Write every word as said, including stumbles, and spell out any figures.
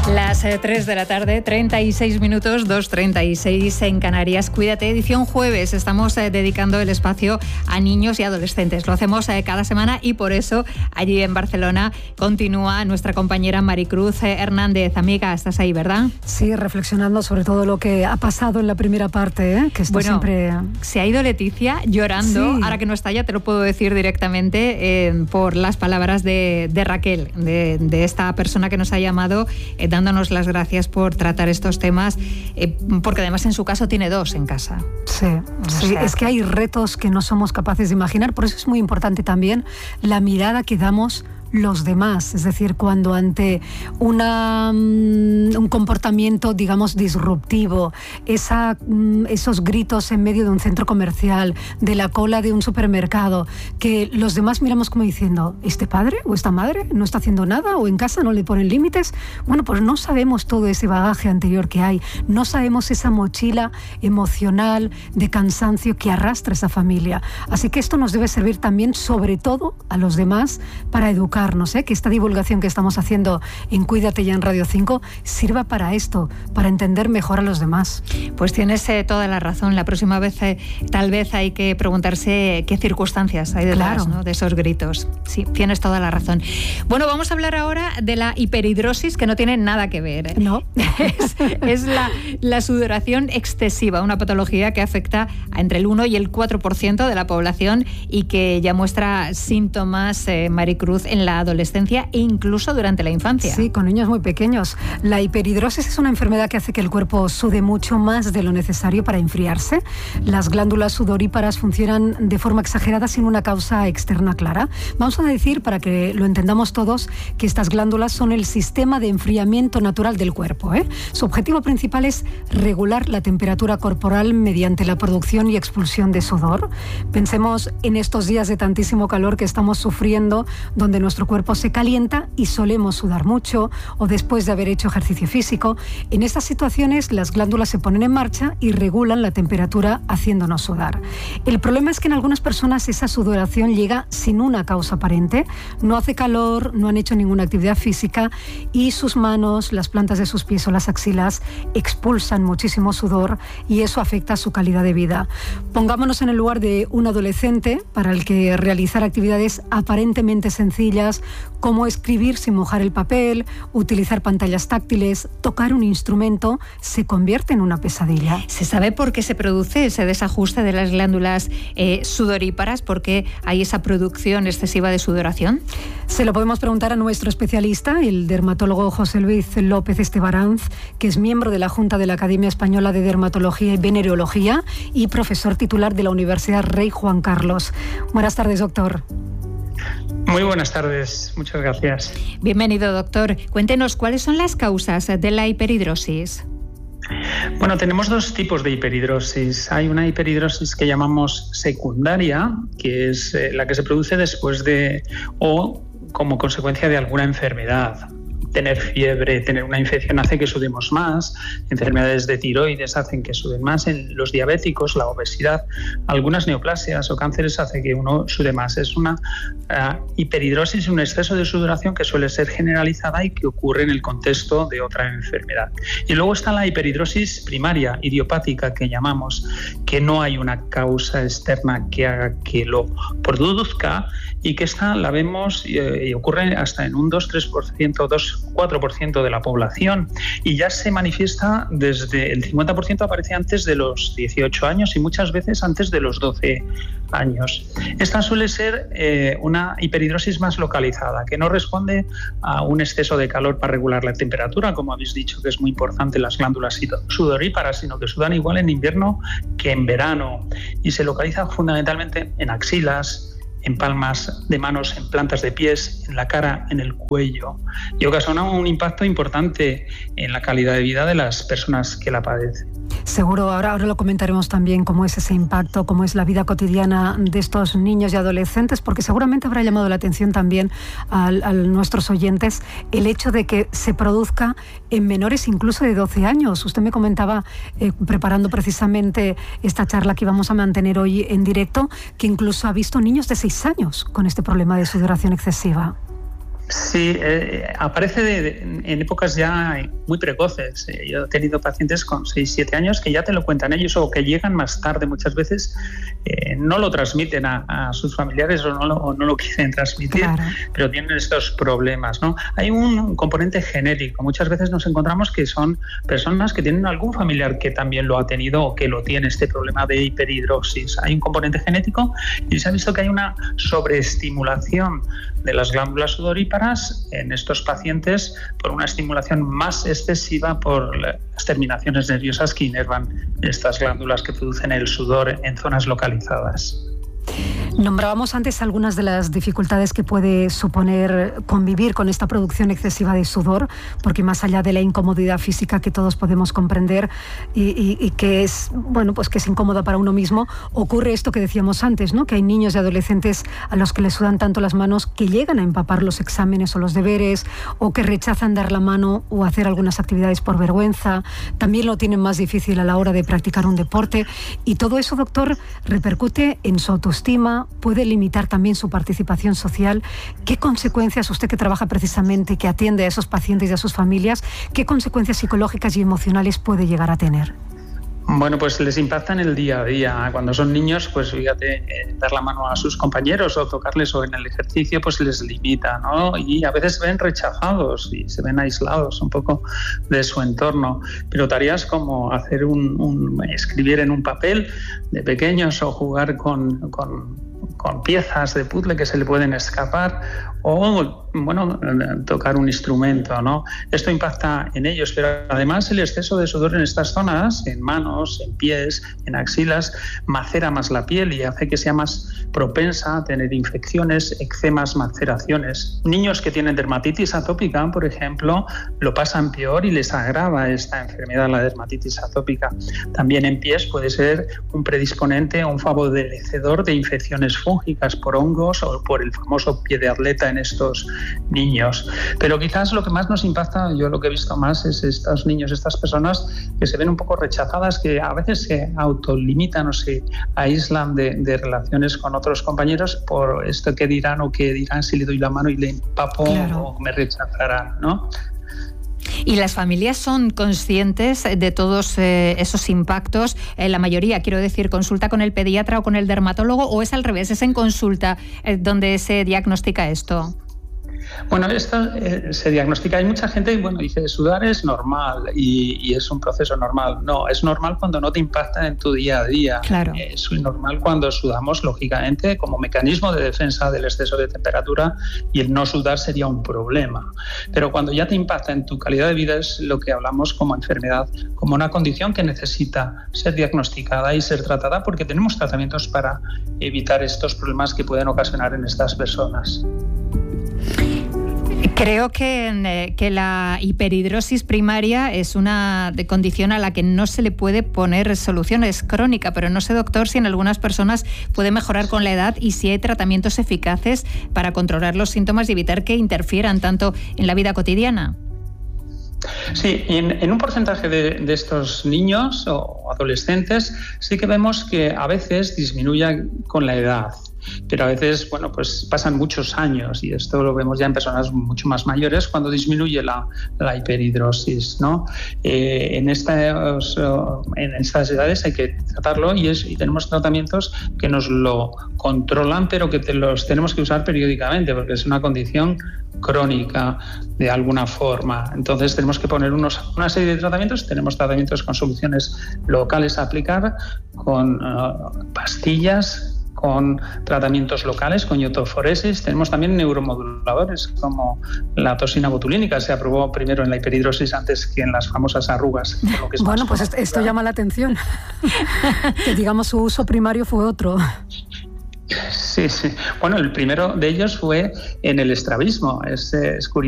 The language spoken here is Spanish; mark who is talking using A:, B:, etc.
A: Las eh, tres de la tarde, treinta y seis minutos, dos treinta y seis en Canarias. Cuídate, edición jueves. Estamos eh, dedicando el espacio a niños y adolescentes. Lo hacemos eh, cada semana y por eso allí en Barcelona continúa nuestra compañera Maricruz eh, Hernández. Amiga, estás ahí, ¿verdad?
B: Sí, reflexionando sobre todo lo que ha pasado en la primera parte, ¿eh? Que está
A: bueno,
B: siempre...
A: se ha ido Leticia llorando, sí. Ahora que no está ya te lo puedo decir directamente, eh, por las palabras de, de Raquel, de, de esta persona que nos ha llamado, eh, dándonos las gracias por tratar estos temas, eh, porque además en su caso tiene dos en casa.
B: Sí, sí, sea... es que hay retos que no somos capaces de imaginar, por eso es muy importante también la mirada que damos los demás, es decir, cuando ante una, um, un comportamiento, digamos, disruptivo, esa, um, esos gritos en medio de un centro comercial, de la cola de un supermercado, que los demás miramos como diciendo, ¿este padre o esta madre no está haciendo nada o en casa no le ponen límites? Bueno, pues no sabemos todo ese bagaje anterior que hay, no sabemos esa mochila emocional de cansancio que arrastra esa familia. Así que esto nos debe servir también, sobre todo, a los demás para educar. ¿eh? Que esta divulgación que estamos haciendo en Cuídate Ya en Radio cinco sirva para esto, para entender mejor a los demás.
A: Pues tienes eh, toda la razón. La próxima vez eh, tal vez hay que preguntarse qué circunstancias hay detrás, claro, ¿no? de esos gritos. Sí, tienes toda la razón. Bueno, vamos a hablar ahora de la hiperhidrosis, que no tiene nada que ver. ¿eh?
B: No.
A: Es, es la, la sudoración excesiva, una patología que afecta a entre el uno y el cuatro por ciento de la población y que ya muestra síntomas, eh, Maricruz, en la adolescencia e incluso durante la infancia.
B: Sí, con niños muy pequeños. La hiperhidrosis es una enfermedad que hace que el cuerpo sude mucho más de lo necesario para enfriarse. Las glándulas sudoríparas funcionan de forma exagerada sin una causa externa clara. Vamos a decir, para que lo entendamos todos, que estas glándulas son el sistema de enfriamiento natural del cuerpo, ¿eh? Su objetivo principal es regular la temperatura corporal mediante la producción y expulsión de sudor. Pensemos en estos días de tantísimo calor que estamos sufriendo, donde nuestro cuerpo se calienta y solemos sudar mucho, o después de haber hecho ejercicio físico. En estas situaciones las glándulas se ponen en marcha y regulan la temperatura haciéndonos sudar. El problema es que en algunas personas esa sudoración llega sin una causa aparente, no hace calor, no han hecho ninguna actividad física y sus manos, las plantas de sus pies o las axilas expulsan muchísimo sudor y eso afecta a su calidad de vida. Pongámonos en el lugar de un adolescente para el que realizar actividades aparentemente sencillas como escribir sin mojar el papel, utilizar pantallas táctiles, tocar un instrumento, se convierte en una pesadilla.
A: ¿Se sabe por qué se produce ese desajuste de las glándulas eh, sudoríparas? ¿Por qué hay esa producción excesiva de sudoración?
B: Se lo podemos preguntar a nuestro especialista, el dermatólogo José Luis López Estebaranz, que es miembro de la Junta de la Academia Española de Dermatología y Venereología y profesor titular de la Universidad Rey Juan Carlos. Buenas tardes, doctor.
C: Muy buenas tardes, muchas gracias.
A: Bienvenido, doctor. Cuéntenos, ¿cuáles son las causas de la hiperhidrosis?
C: Bueno, tenemos dos tipos de hiperhidrosis. Hay una hiperhidrosis que llamamos secundaria, que es eh, la que se produce después de o como consecuencia de alguna enfermedad. Tener fiebre, tener una infección hace que sudemos más, enfermedades de tiroides hacen que suden más, en los diabéticos, la obesidad, algunas neoplasias o cánceres hace que uno sude más. Es una uh, hiperhidrosis, un exceso de sudoración que suele ser generalizada y que ocurre en el contexto de otra enfermedad. Y luego está la hiperhidrosis primaria, idiopática, que llamamos, que no hay una causa externa que haga que lo produzca y que esta la vemos y, y ocurre hasta en un dos a tres por ciento, dos a cuatro por ciento de la población y ya se manifiesta desde el cincuenta por ciento, aparece antes de los dieciocho años y muchas veces antes de los doce años. Esta suele ser eh, una hiperhidrosis más localizada, que no responde a un exceso de calor para regular la temperatura, como habéis dicho que es muy importante las glándulas sudoríparas, sino que sudan igual en invierno que en verano y se localiza fundamentalmente en axilas, en palmas de manos, en plantas de pies, en la cara, en el cuello, y ocasiona un impacto importante en la calidad de vida de las personas que la padecen.
B: Seguro, ahora, ahora lo comentaremos también cómo es ese impacto, cómo es la vida cotidiana de estos niños y adolescentes, porque seguramente habrá llamado la atención también a, a nuestros oyentes el hecho de que se produzca en menores incluso de doce años. Usted me comentaba, eh, preparando precisamente esta charla que vamos a mantener hoy en directo, que incluso ha visto niños de seis años con este problema de sudoración excesiva.
C: Sí, eh, aparece de, de, en épocas ya muy precoces. Eh, yo he tenido pacientes con seis, siete años que ya te lo cuentan ellos o que llegan más tarde muchas veces, eh, no lo transmiten a, a sus familiares o no lo, o no lo quieren transmitir, claro. Pero tienen estos problemas, ¿no? Hay un, un componente genético. Muchas veces nos encontramos que son personas que tienen algún familiar que también lo ha tenido o que lo tiene, este problema de hiperhidrosis. Hay un componente genético y se ha visto que hay una sobreestimulación de las glándulas sudoríparas en estos pacientes por una estimulación más excesiva por las terminaciones nerviosas que inervan estas glándulas que producen el sudor en zonas localizadas.
B: Nombrábamos antes algunas de las dificultades que puede suponer convivir con esta producción excesiva de sudor, porque más allá de la incomodidad física que todos podemos comprender y, y, y que es, bueno, pues que es incómoda para uno mismo, ocurre esto que decíamos antes, ¿no? Que hay niños y adolescentes a los que les sudan tanto las manos que llegan a empapar los exámenes o los deberes, o que rechazan dar la mano o hacer algunas actividades por vergüenza. También lo tienen más difícil a la hora de practicar un deporte, y todo eso, doctor, repercute en su autoestima, puede limitar también su participación social. ¿Qué consecuencias, usted que trabaja precisamente, que atiende a esos pacientes y a sus familias, qué consecuencias psicológicas y emocionales puede llegar a tener?
C: Bueno, pues les impacta en el día a día. Cuando son niños, pues fíjate, eh, dar la mano a sus compañeros o tocarles o en el ejercicio, pues les limita, ¿no? Y a veces se ven rechazados y se ven aislados un poco de su entorno. Pero tareas como hacer un, un escribir en un papel de pequeños o jugar con, con, con piezas de puzzle que se le pueden escapar o, bueno, tocar un instrumento, ¿no? Esto impacta en ellos, pero además el exceso de sudor en estas zonas, en manos, en pies, en axilas, macera más la piel y hace que sea más propensa a tener infecciones, eczemas, maceraciones. Niños que tienen dermatitis atópica, por ejemplo, lo pasan peor y les agrava esta enfermedad, la dermatitis atópica. También en pies puede ser un predisponente o un favorecedor de infecciones fúngicas por hongos o por el famoso pie de atleta en estos niños. Pero quizás lo que más nos impacta, yo lo que he visto más, es estos niños, estas personas que se ven un poco rechazadas, que a veces se autolimitan o se aíslan de, de relaciones con otros compañeros por esto que dirán o que dirán si le doy la mano y le empapo, claro, o me rechazarán, ¿no?
A: ¿Y las familias son conscientes de todos eh, esos impactos? Eh, la mayoría, quiero decir, ¿consulta con el pediatra o con el dermatólogo o es al revés, es en consulta eh, donde se diagnostica esto?
C: Bueno, esto eh, se diagnostica. Hay mucha gente que bueno, dice sudar es normal y, y es un proceso normal. No, es normal cuando no te impacta en tu día a día.
A: Claro.
C: Es normal cuando sudamos, lógicamente, como mecanismo de defensa del exceso de temperatura, y el no sudar sería un problema. Pero cuando ya te impacta en tu calidad de vida es lo que hablamos como enfermedad, como una condición que necesita ser diagnosticada y ser tratada, porque tenemos tratamientos para evitar estos problemas que pueden ocasionar en estas personas.
A: Creo que, que la hiperhidrosis primaria es una condición a la que no se le puede poner solución, es crónica, pero no sé, doctor, si en algunas personas puede mejorar con la edad y si hay tratamientos eficaces para controlar los síntomas y evitar que interfieran tanto en la vida cotidiana.
C: Sí, en, en un porcentaje de, de estos niños o adolescentes sí que vemos que a veces disminuye con la edad. Pero a veces, bueno, pues pasan muchos años y esto lo vemos ya en personas mucho más mayores cuando disminuye la, la hiperhidrosis, ¿no? Eh, en, estas, en estas edades hay que tratarlo y, es, y tenemos tratamientos que nos lo controlan, pero que te los tenemos que usar periódicamente porque es una condición crónica de alguna forma. Entonces tenemos que poner unos, una serie de tratamientos. Tenemos tratamientos con soluciones locales a aplicar, con uh, pastillas, con tratamientos locales, con iotoforesis. Tenemos también neuromoduladores como la toxina botulínica. Se aprobó primero en la hiperhidrosis antes que en las famosas arrugas. Lo que es
B: bueno, pues esto, esto llama la atención. Que digamos su uso primario fue otro.
C: Sí, sí. Bueno, el primero de ellos fue en el estrabismo. Es, es curioso.